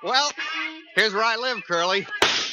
Well, here's where I live, Curly.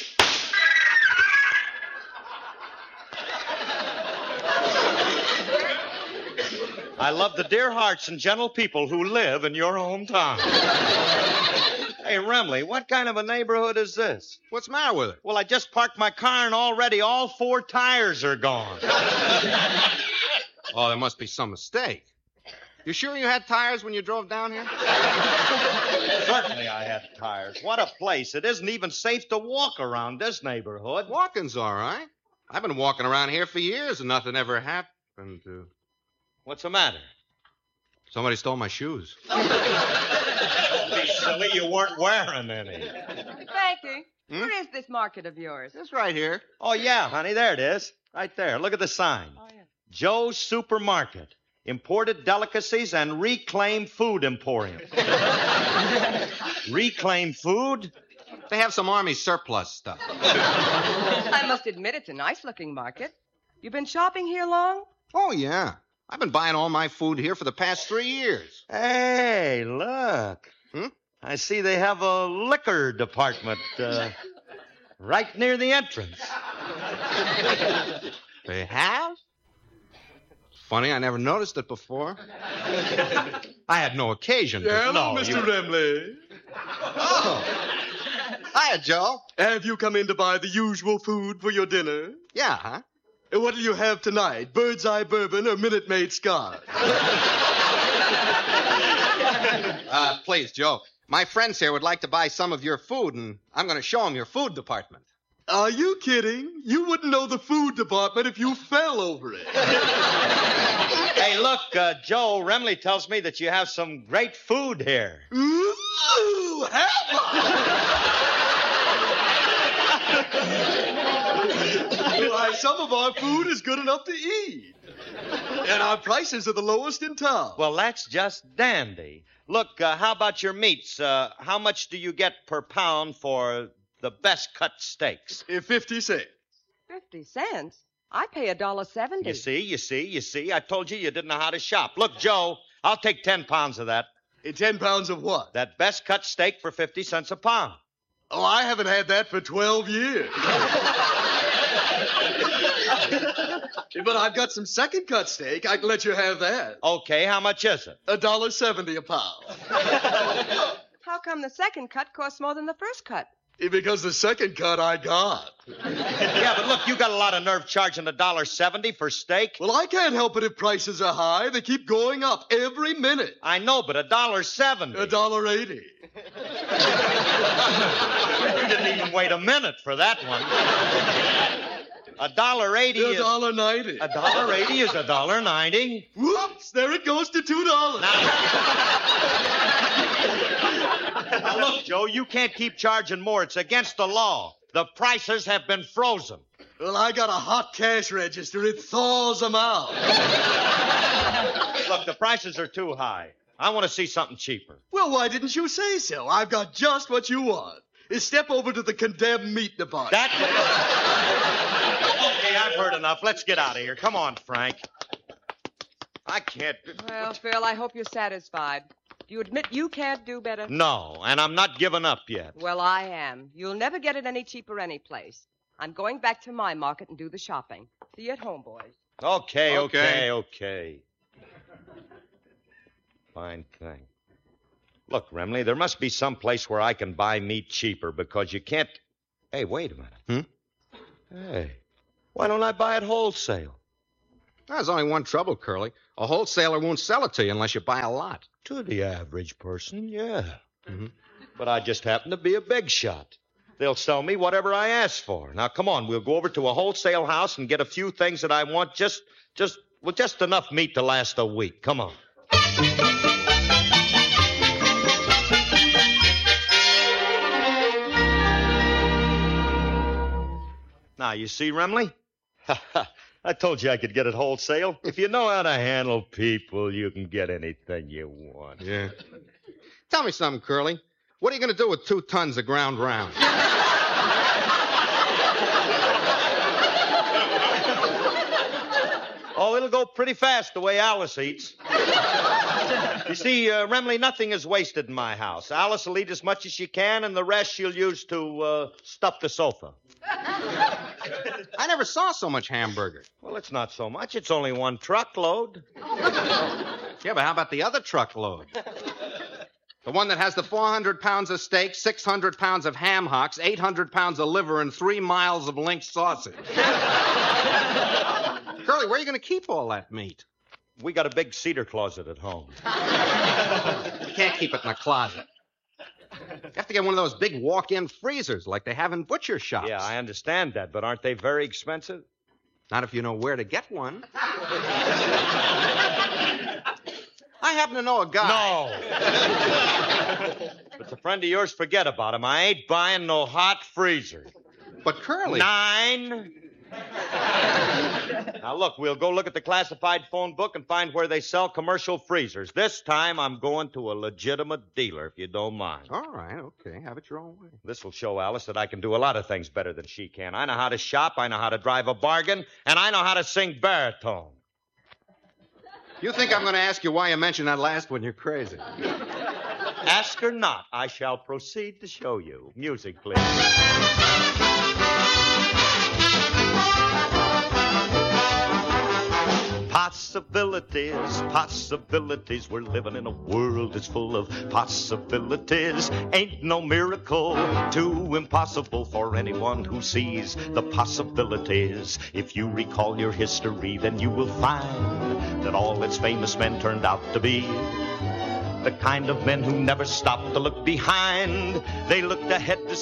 I love the dear hearts and gentle people who live in your hometown. Hey, Remley, what kind of a neighborhood is this? What's the matter with it? Well, I just parked my car and already all 4 tires are gone. Oh, there must be some mistake. You sure you had tires when you drove down here? Certainly I had tires. What a place. It isn't even safe to walk around this neighborhood. Walking's all right. I've been walking around here for years and nothing ever happened to... What's the matter? Somebody stole my shoes. Don't be silly, you weren't wearing any. Frankie, where is this market of yours? It's right here. Oh, yeah, honey, there it is. Right there. Look at the sign. Oh, yeah. Joe's Supermarket. Imported delicacies and reclaimed food emporium. Reclaimed food? They have some Army surplus stuff. I must admit it's a nice-looking market. You been shopping here long? Oh, yeah. I've been buying all my food here for the past 3 years. Hey, look. I see they have a liquor department right near the entrance. They have? Funny, I never noticed it before. I had no occasion to. Hello, Mr. Remley. Oh. Hiya, Joe. Have you come in to buy the usual food for your dinner? Yeah, huh? What'll you have tonight? Bird's Eye Bourbon or Minute Maid Scotch? Please, Joe. My friends here would like to buy some of your food, and I'm going to show them your food department. Are you kidding? You wouldn't know the food department if you fell over it. Hey, look, Joe, Remley tells me that you have some great food here. Ooh, Why, some of our food is good enough to eat. And our prices are the lowest in town. Well, that's just dandy. Look, how about your meats? How much do you get per pound for the best cut steaks? 50 cents. 50 cents? I pay $1.70. You see. I told you didn't know how to shop. Look, Joe, I'll take 10 pounds of that. 10 pounds of what? That best cut steak for 50 cents a pound. Oh, I haven't had that for 12 years. But I've got some second cut steak. I can let you have that. Okay, how much is it? $1.70 a pound. How come the second cut costs more than the first cut? Because the second cut I got. Yeah, but look, you got a lot of nerve charging $1.70 for steak. Well, I can't help it if prices are high. They keep going up every minute. I know, but $1.70. $1.80. You didn't even wait a minute for that one. $1.80 is... $1.90. $1.80 is $1.90. Whoops, there it goes to $2. Now, look, Joe, you can't keep charging more. It's against the law. The prices have been frozen. Well, I got a hot cash register. It thaws them out. Look, the prices are too high. I want to see something cheaper. Well, why didn't you say so? I've got just what you want. Step over to the condemned meat department. Okay, I've heard enough. Let's get out of here. Come on, Frank. I can't... Well, Phil, I hope you're satisfied. Do you admit you can't do better? No, and I'm not giving up yet. Well, I am. You'll never get it any cheaper any place. I'm going back to my market and do the shopping. See you at home, boys. Okay. Fine thing. Look, Remley, there must be some place where I can buy meat cheaper because you can't... Hey, wait a minute. Hey, why don't I buy it wholesale? There's only one trouble, Curly. A wholesaler won't sell it to you unless you buy a lot. To the average person, yeah. But I just happen to be a big shot. They'll sell me whatever I ask for. Now, come on, we'll go over to a wholesale house and get a few things that I want, just enough meat to last a week. Come on. Now, you see, Remley? I told you I could get it wholesale. If you know how to handle people, you can get anything you want. Yeah. Tell me something, Curly. What are you going to do with 2 tons of ground round? Oh, it'll it'll go pretty fast the way Alice eats. You see, Remley, nothing is wasted in my house. Alice will eat as much as she can, and the rest she'll use to stuff the sofa. I never saw so much hamburger. Well, it's not so much. It's only one truckload. Yeah, but how about the other truckload? The one that has the 400 pounds of steak, 600 pounds of ham hocks, 800 pounds of liver, and 3 miles of link sausage. Curly, where are you going to keep all that meat? We got a big cedar closet at home. You can't keep it in a closet. You have to get one of those big walk-in freezers like they have in butcher shops. Yeah, I understand that, but aren't they very expensive? Not if you know where to get one. I happen to know a guy. No. If it's a friend of yours, forget about him. I ain't buying no hot freezer. But Curly... 9. Now, look, we'll go look at the classified phone book and find where they sell commercial freezers. This time, I'm going to a legitimate dealer, if you don't mind. All right, okay. Have it your own way. This will show Alice that I can do a lot of things better than she can. I know how to shop, I know how to drive a bargain, and I know how to sing baritone. You think I'm going to ask you why you mentioned that last one? You're crazy. Ask her not. I shall proceed to show you. Music, please. Possibilities, possibilities. We're living in a world that's full of possibilities. Ain't no miracle too impossible for anyone who sees the possibilities. If you recall your history, then you will find that all its famous men turned out to be the kind of men who never stopped to look behind. They looked ahead to